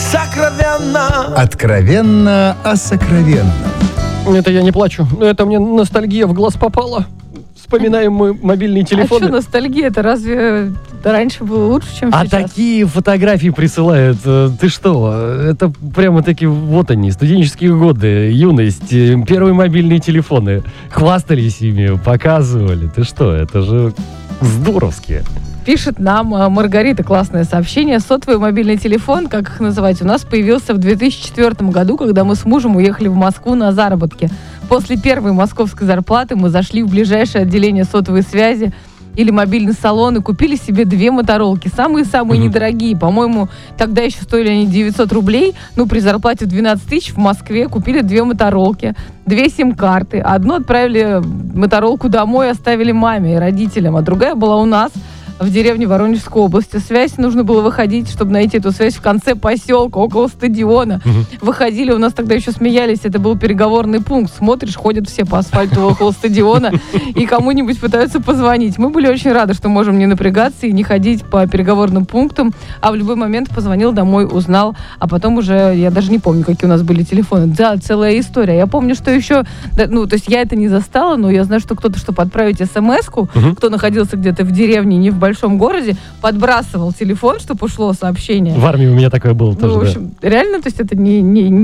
сокровенно. Откровенно о сокровенном. Это я не плачу. Это мне ностальгия в глаз попала. Вспоминаем мы мобильные телефоны. А что ностальгия? Это разве раньше было лучше, чем сейчас? Такие фотографии присылают. Ты что? Это прямо-таки вот они, студенческие годы, юность, первые мобильные телефоны. Хвастались ими, показывали. Ты что? Это же здоровские. Пишет нам Маргарита классное сообщение. Сотовый мобильный телефон, как их называть, у нас появился в 2004 году, когда мы с мужем уехали в Москву на заработки. После первой московской зарплаты мы зашли в ближайшее отделение сотовой связи или мобильный салон и купили себе 2 моторолки. Самые-самые недорогие. По-моему, тогда еще стоили они 900 рублей. При зарплате в 12 тысяч в Москве купили 2 моторолки, 2 сим-карты. Одну отправили моторолку домой, оставили маме и родителям, а другая была у нас в деревне Воронежской области. Связь нужно было выходить, чтобы найти эту связь в конце поселка, около стадиона. Выходили, у нас тогда еще смеялись, это был переговорный пункт. Смотришь, ходят все по асфальту около стадиона и кому-нибудь пытаются позвонить. Мы были очень рады, что можем не напрягаться и не ходить по переговорным пунктам, а в любой момент позвонил домой, узнал, а потом уже, я даже не помню, какие у нас были телефоны. Да, целая история. Я помню, что еще, то есть я это не застала, но я знаю, что кто-то, чтобы отправить смс-ку, кто находился где-то в деревне, не в большом городе, подбрасывал телефон, чтобы ушло сообщение. В армии у меня такое было тоже, в общем, реально, то есть это не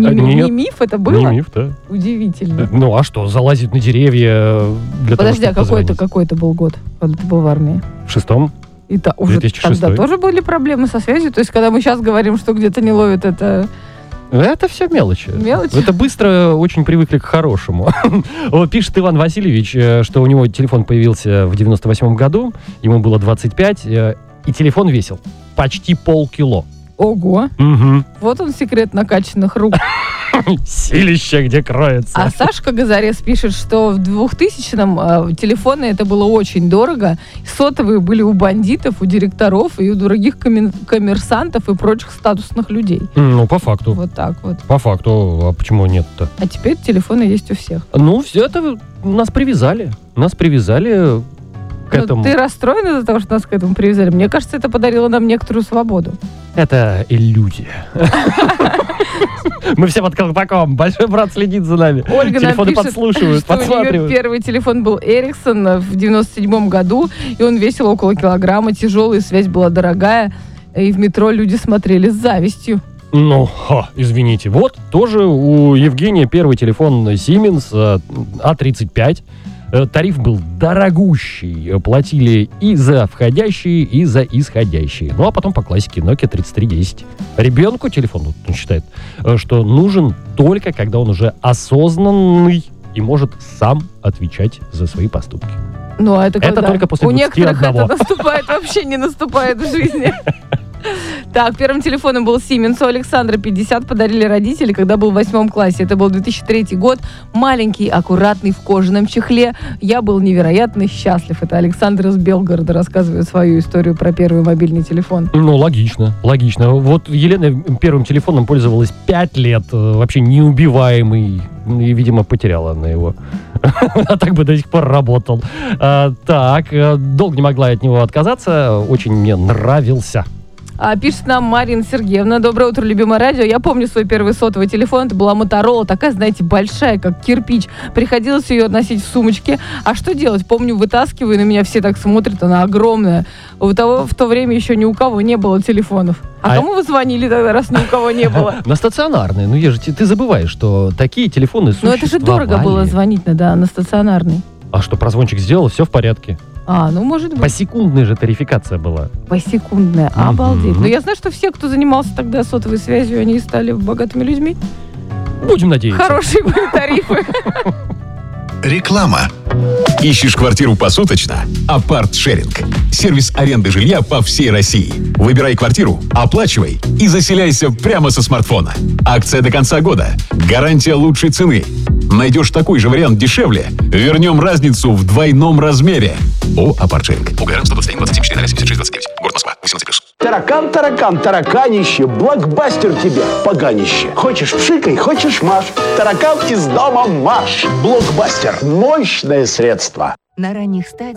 миф, это было? Не миф, да. Удивительно. А что, залазить на деревья для Подожди, того, чтобы какой это был год, когда ты был в армии? В 6-м? И уже 2006. тогда тоже были проблемы со связью? То есть, когда мы сейчас говорим, что где-то не ловит, это... Это все мелочи. Мелочи? Это быстро очень привыкли к хорошему. Вот пишет Иван Васильевич, что у него телефон появился в 98-м году, ему было 25, и телефон весил почти полкило. Ого! Угу. Вот он секрет накачанных рук. Силище где кроется. А Сашка Газарес пишет, что в 2000-м телефоны это было очень дорого. Сотовые были у бандитов, у директоров и у дорогих коммерсантов и прочих статусных людей. По факту. Вот так вот. По факту. А почему нет-то? А теперь телефоны есть у всех. Все это нас привязали. К этому. Ты расстроен из-за того, что нас к этому привязали? Мне кажется, это подарило нам некоторую свободу. Это иллюзия. Мы все под колпаком. Большой брат следит за нами. Ольга телефоны нам пишет, подслушивают, что подсматривают. у нее первый телефон был Ericsson в 97-м году, и он весил около килограмма, тяжелый, связь была дорогая, и в метро люди смотрели с завистью. Извините. Вот тоже у Евгения первый телефон Siemens A35. Тариф был дорогущий. Платили и за входящие, и за исходящие. А потом по классике Nokia 3310. Ребенку телефон, он считает, что нужен только когда он уже осознанный и может сам отвечать за свои поступки. Это только после 21. У некоторых это наступает, вообще не наступает в жизни. Так, первым телефоном был Siemens. У Александра 50 подарили родители, когда был в 8 классе. Это был 2003 год. Маленький, аккуратный, в кожаном чехле. Я был невероятно счастлив. Это Александр из Белгорода рассказывает свою историю про первый мобильный телефон. Логично. Вот Елена первым телефоном пользовалась 5 лет. Вообще неубиваемый. И, видимо, потеряла она его. А так бы до сих пор работал. Долго не могла от него отказаться. Очень мне нравился. Пишет нам Марина Сергеевна. Доброе утро, любимое радио. Я помню свой первый сотовый телефон. Это была Motorola, такая, знаете, большая, как кирпич. Приходилось ее носить в сумочке. А что делать? Помню, вытаскиваю, на меня все так смотрят, она огромная. В то время еще ни у кого не было телефонов. А кому вы звонили тогда, раз ни у кого не было? На стационарные. Ты забываешь, что такие телефоны существовали. Это же дорого было звонить на стационарный. А что, прозвончик сделал, все в порядке. Может быть. Посекундная же тарификация была. Посекундная, обалдеть. Но я знаю, что все, кто занимался тогда сотовой связью, они стали богатыми людьми. Будем надеяться. Хорошие были тарифы. Реклама. Ищешь квартиру посуточно? Апарт-шеринг. Сервис аренды жилья по всей России. Выбирай квартиру, оплачивай и заселяйся прямо со смартфона. Акция до конца года. Гарантия лучшей цены. Найдешь такой же вариант дешевле, вернем разницу в двойном размере. Апарт-шеринг. УГР 121-27-4-76-29. Город Москва. 18+. Таракан, тараканище, блокбастер тебе, поганище. Хочешь пшикай, хочешь маш. Таракан из дома марш. Блокбастер. Мощное средство. На ранних стадиях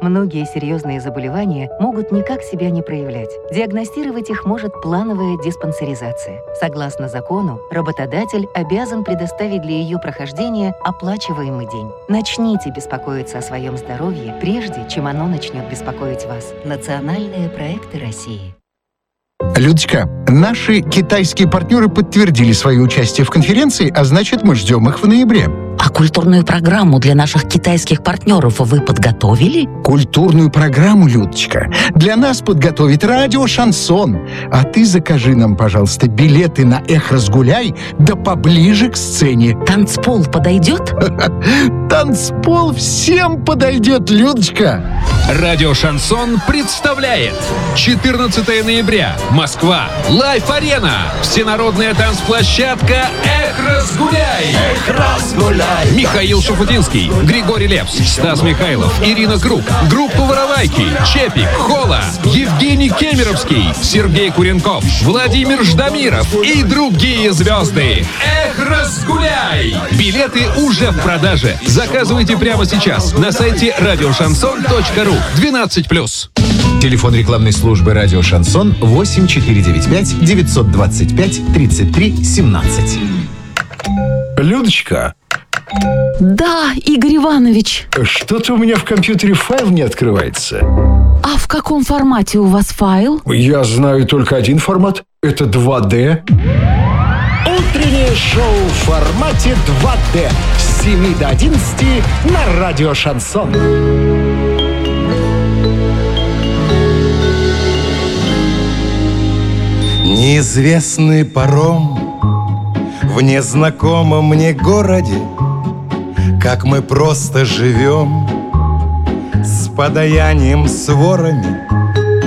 Многие серьезные заболевания могут никак себя не проявлять. Диагностировать их может плановая диспансеризация. Согласно закону, работодатель обязан предоставить для ее прохождения оплачиваемый день. Начните беспокоиться о своем здоровье, прежде чем оно начнет беспокоить вас. Национальные проекты России. Людочка, наши китайские партнеры подтвердили свое участие в конференции, а значит, мы ждем их в ноябре. А культурную программу для наших китайских партнеров вы подготовили? Культурную программу, Людочка, для нас подготовит радио «Шансон». А ты закажи нам, пожалуйста, билеты на «Эх, разгуляй», да поближе к сцене. Танцпол подойдет? Танцпол всем подойдет, Людочка. Радио «Шансон» представляет 14 ноября. Москва. Лайф-арена. Всенародная танцплощадка «Эх, разгуляй». Эх, разгуляй. Михаил Шуфутинский, Григорий Лепс, Стас Михайлов, Ирина Круг, группа «Воровайки», Чепик, Хола, Евгений Кемеровский, Сергей Куренков, Владимир Ждамиров и другие звезды. Эх, разгуляй! Билеты уже в продаже. Заказывайте прямо сейчас на сайте radioshanson.ru. 12+. Телефон рекламной службы «Радио Шансон» 8495 925 33 17. Людочка, Да, Игорь Иванович. что-то у меня в компьютере файл не открывается. А в каком формате у вас файл? Я знаю только один формат. Это 2D. Утреннее шоу в формате 2D. С 7 до 11 на радио «Шансон». Неизвестный паром в незнакомом мне городе, как мы просто живем с подаянием, с ворами